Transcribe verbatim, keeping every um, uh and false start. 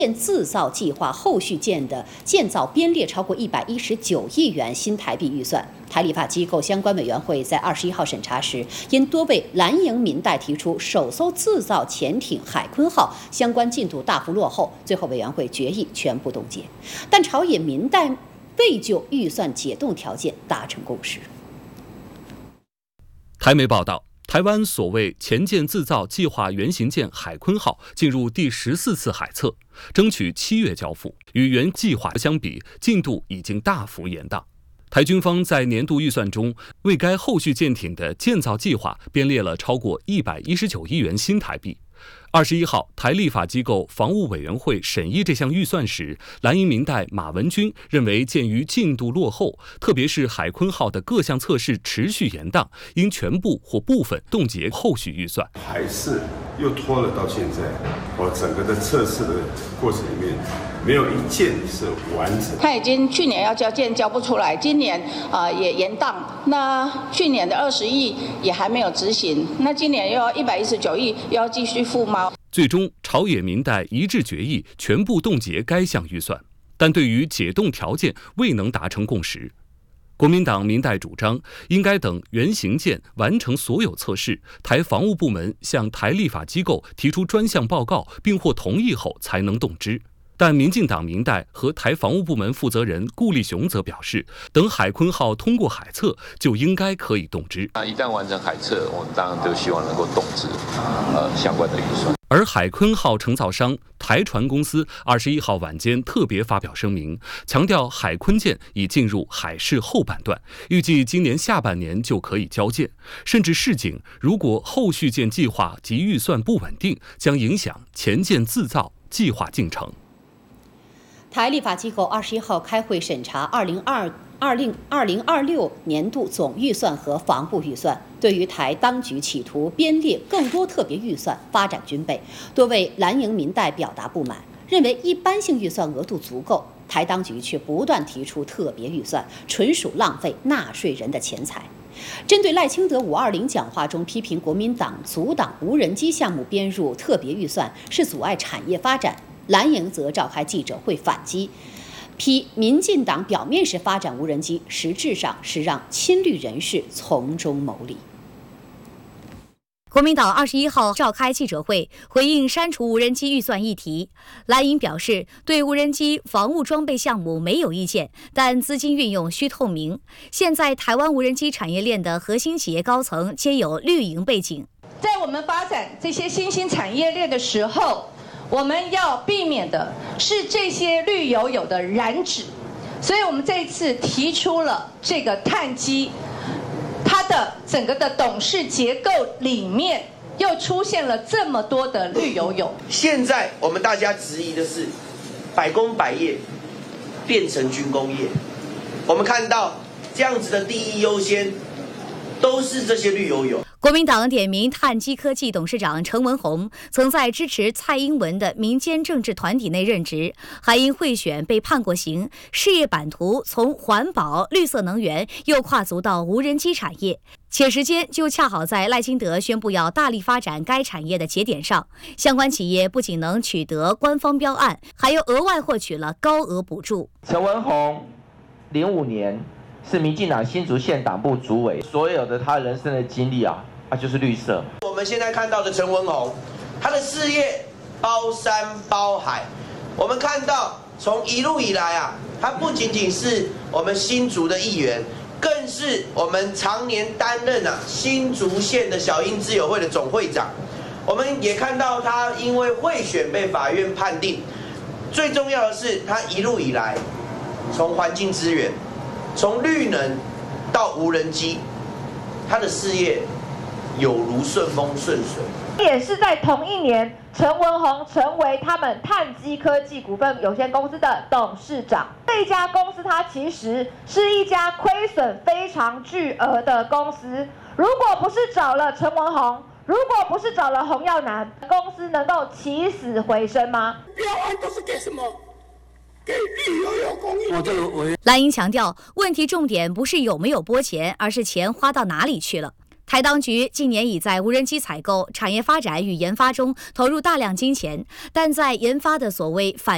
建自造计划后续建的建造编列超过一百一十九亿元新台币预算。台立法机构相关委员会在二十一号审查时，因多位蓝营民代提出首艘自造潜艇海鲲号相关进度大幅落后，最后委员会决议全部冻结。但朝野民代未就预算解冻条件达成共识。 台媒报道，台湾所谓前舰自造计划原型舰海鲲号进入第十四次海测，争取七月交付，与原计划相比，进度已经大幅延宕。台军方在年度预算中为该后续舰艇的建造计划编列了超过一百一十九亿元新台币。二十一号，台立法机构防务委员会审议这项预算时，蓝营民代马文君认为，鉴于进度落后，特别是海鲲号的各项测试持续延宕，应全部或部分冻结后续预算。 还是又拖了到现在，我整个的测试的过程里面，没有一件是完整。 他已经去年要交件交不出来，今年啊、呃、也延宕。那去年的二十亿也还没有执行，那今年又要一百一十九亿，又要继续付吗？ 最终，朝野民代一致决议全部冻结该项预算，但对于解冻条件未能达成共识。国民党民代主张应该等原型舰完成所有测试，台防务部门向台立法机构提出专项报告并获同意后才能动之。但民进党民代和台防务部门负责人顾立雄则表示，等海鲲号通过海测，就应该可以动之。 那一旦完成海测，我们当然就希望能够动之呃相关的预算。 而海鲲号承造商台船公司二十一号晚间特别发表声明，强调海鲲舰已进入海试后半段，预计今年下半年就可以交舰，甚至示警，如果后续舰计划及预算不稳定，将影响前舰自造计划进程。 台立法机构二十一号开会审查二零二二零二零二六年度总预算和防部预算，对于台当局企图编列更多特别预算发展军备，多位蓝营民代表达不满，认为一般性预算额度足够，台当局却不断提出特别预算，纯属浪费纳税人的钱财。针对赖清德五二零讲话中批评国民党阻挡无人机项目编入特别预算是阻碍产业发展，蓝营则召开记者会反击，批民进党表面是发展无人机，实质上是让亲绿人士从中牟利。 国民党二十一号召开记者会，回应删除无人机预算议题。蓝营表示，对无人机防务装备项目没有意见，但资金运用需透明。现在台湾无人机产业链的核心企业高层皆有绿营背景， 在我们发展这些新兴产业链的时候，我们要避免的是这些绿油油的燃脂，所以我们这一次提出了这个碳基，它的整个的董事结构里面又出现了这么多的绿油油。 现在我们大家质疑的是，百工百业变成军工业，我们看到这样子的第一优先都是这些绿油油。 国民党点名碳基科技董事长陈文宏曾在支持蔡英文的民间政治团体内任职，还因贿选被判过刑，事业版图从环保、绿色能源又跨足到无人机产业，且时间就恰好在赖清德宣布要大力发展该产业的节点上。相关企业不仅能取得官方标案，还又额外获取了高额补助。 陈文宏零五年是民进党新竹县党部主委，所有的他人生的经历啊，他就是绿色。 我们现在看到的陈文宏，他的事业包山包海。我们看到从一路以来啊，他不仅仅是我们新竹的议员，更是我们常年担任啊新竹县的小英之友会的总会长。我们也看到他因为贿选被法院判定。最重要的是，他一路以来，从环境资源，从绿能到无人机，他的事业有如顺风顺水。 也是在同一年，陈文宏成为他们碳基科技股份有限公司的董事长。这家公司它其实是一家亏损非常巨额的公司。如果不是找了陈文宏，如果不是找了洪耀南，公司能够起死回生吗？ 标案都是给什么？给绿油油供应。 蓝营强调，问题重点不是有没有拨钱，而是钱花到哪里去了。台当局近年已在无人机采购、产业发展与研发中投入大量金钱，但在研发的所谓反